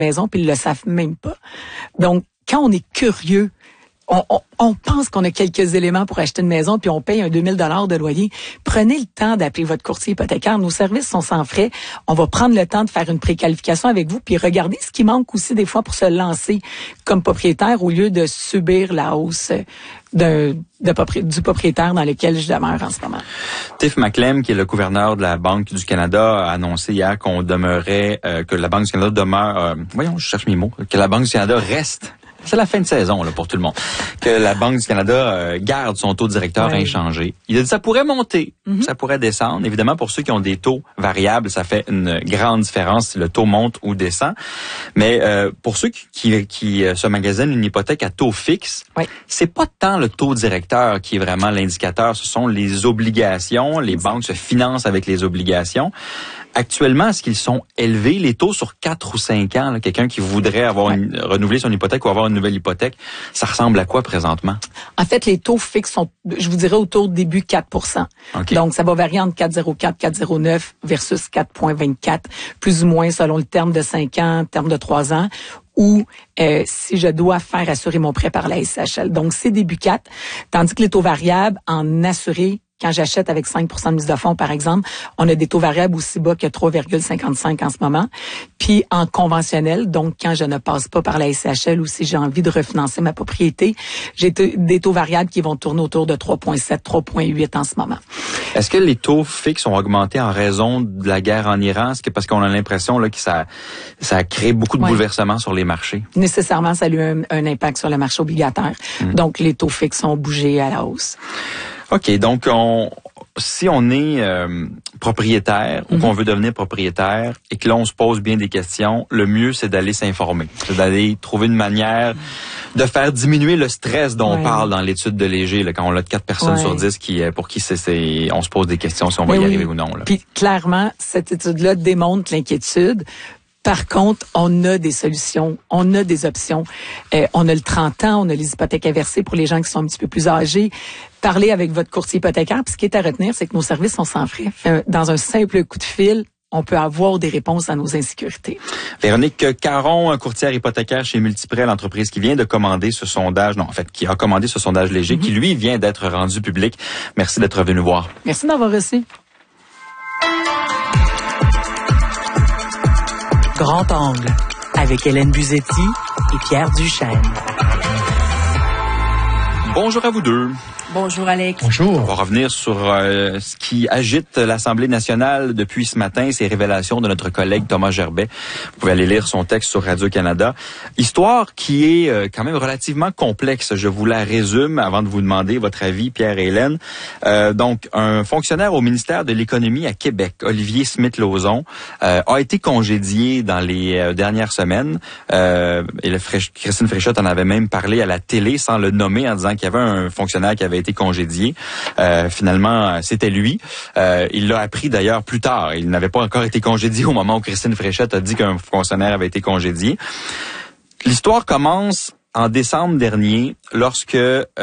maison puis ils le savent même pas. Donc, quand on est curieux, on pense qu'on a quelques éléments pour acheter une maison puis on paye un 2000 $ de loyer. Prenez le temps d'appeler votre courtier hypothécaire. Nos services sont sans frais. On va prendre le temps de faire une préqualification avec vous puis regardez ce qui manque aussi des fois pour se lancer comme propriétaire au lieu de subir la hausse du propriétaire dans lequel je demeure en ce moment. Tiff Macklem, qui est le gouverneur de la Banque du Canada, a annoncé hier qu'on demeurait, que la Banque du Canada demeure, je cherche mes mots, que la Banque du Canada reste. C'est la fin de saison là pour tout le monde. Que la Banque du Canada garde son taux directeur inchangé. Il a dit ça pourrait monter, ça pourrait descendre. Évidemment, pour ceux qui ont des taux variables, ça fait une grande différence si le taux monte ou descend. Mais pour ceux qui se magasinent une hypothèque à taux fixe, c'est pas tant le taux directeur qui est vraiment l'indicateur. Ce sont les obligations. Les banques se financent avec les obligations. Actuellement, est-ce qu'ils sont élevés, les taux sur 4 ou 5 ans? Là, quelqu'un qui voudrait renouveler son hypothèque ou avoir une nouvelle hypothèque, ça ressemble à quoi présentement? En fait, les taux fixes sont, je vous dirais, autour du début 4%. Okay. Donc, ça va varier entre 4,04, 4,09 versus 4,24, plus ou moins selon le terme de 5 ans, terme de 3 ans. Ou si je dois faire assurer mon prêt par la SCHL. Donc, c'est début 4, tandis que les taux variables en assuré, quand j'achète avec 5% de mise de fonds, par exemple, on a des taux variables aussi bas que 3,55 en ce moment. Puis en conventionnel, donc quand je ne passe pas par la SCHL ou si j'ai envie de refinancer ma propriété, j'ai des taux variables qui vont tourner autour de 3,7, 3,8 en ce moment. Est-ce que les taux fixes ont augmenté en raison de la guerre en Iran? Est-ce que parce qu'on a l'impression là que ça a créé beaucoup de bouleversements sur les marchés? Nécessairement, ça a eu un impact sur le marché obligataire. Donc les taux fixes ont bougé à la hausse. OK, donc si on est propriétaire ou qu'on veut devenir propriétaire et que là on se pose bien des questions, le mieux c'est d'aller s'informer, c'est d'aller trouver une manière de faire diminuer le stress dont on parle dans l'étude de Léger, là, quand on a 4 personnes sur 10 pour qui on se pose des questions si on va y arriver ou non. Là. Puis clairement, cette étude-là démontre l'inquiétude. Par contre, on a des solutions, on a des options. On a le 30 ans, on a les hypothèques inversées pour les gens qui sont un petit peu plus âgés. Parlez avec votre courtier hypothécaire. Puis ce qui est à retenir, c'est que nos services sont sans frais. Dans un simple coup de fil, on peut avoir des réponses à nos insécurités. Véronique Caron, courtière hypothécaire chez Multiprêt, l'entreprise qui vient de commander ce sondage, qui a commandé ce sondage léger, qui lui vient d'être rendu public. Merci d'être venu voir. Merci d'avoir reçu. Grand angle, avec Hélène Buzetti et Pierre Duchesne. Bonjour à vous deux. Bonjour Alex. Bonjour. On va revenir sur ce qui agite l'Assemblée nationale depuis ce matin, ces révélations de notre collègue Thomas Gerbet. Vous pouvez aller lire son texte sur Radio-Canada. Histoire qui est quand même relativement complexe. Je vous la résume avant de vous demander votre avis, Pierre et Hélène. Donc, un fonctionnaire au ministère de l'Économie à Québec, Olivier Smith-Lauzon, a été congédié dans les dernières semaines. Et Christine Fréchette en avait même parlé à la télé sans le nommer en disant qu'il y avait un fonctionnaire qui avait été congédié. Finalement, c'était lui. Il l'a appris d'ailleurs plus tard. Il n'avait pas encore été congédié au moment où Christine Fréchette a dit qu'un fonctionnaire avait été congédié. L'histoire commence en décembre dernier, lorsque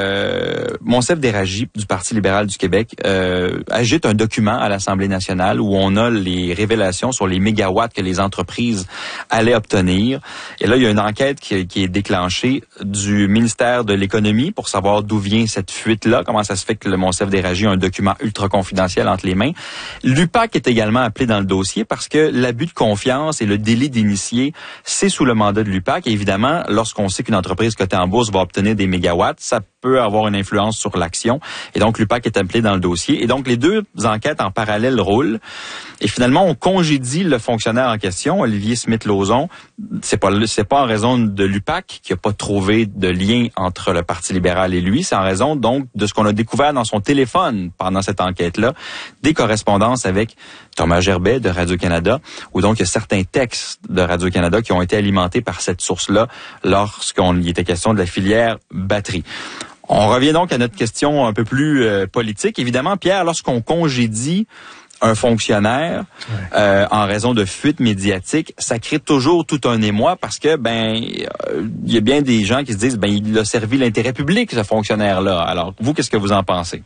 Monsef Déragi du Parti libéral du Québec agite un document à l'Assemblée nationale où on a les révélations sur les mégawatts que les entreprises allaient obtenir. Et là, il y a une enquête qui est déclenchée du ministère de l'Économie pour savoir d'où vient cette fuite-là, comment ça se fait que le Monsef Déragi a un document ultra confidentiel entre les mains. L'UPAC est également appelé dans le dossier parce que l'abus de confiance et le délit d'initié, c'est sous le mandat de l'UPAC. Et évidemment, lorsqu'on sait qu'une entreprise cotée en bourse va obtenir des mégawatts, ça peut avoir une influence sur l'action. Et donc, l'UPAC est appelé dans le dossier. Et donc, les deux enquêtes en parallèle roulent. Et finalement, on congédie le fonctionnaire en question, Olivier Smith-Lauzon. C'est pas en raison de l'UPAC qui a pas trouvé de lien entre le Parti libéral et lui. C'est en raison, donc, de ce qu'on a découvert dans son téléphone pendant cette enquête-là, des correspondances avec Thomas Gerbet de Radio-Canada, où donc il y a certains textes de Radio-Canada qui ont été alimentés par cette source-là lorsqu'il était question de la filière batterie. On revient donc à notre question un peu plus politique. Évidemment, Pierre, lorsqu'on congédie un fonctionnaire en raison de fuite médiatique, ça crée toujours tout un émoi parce que il y a bien des gens qui se disent il a servi l'intérêt public, ce fonctionnaire-là. Alors, vous, qu'est-ce que vous en pensez?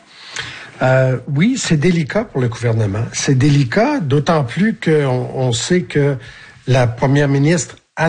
Oui, c'est délicat pour le gouvernement. C'est délicat, d'autant plus qu'on sait que la première ministre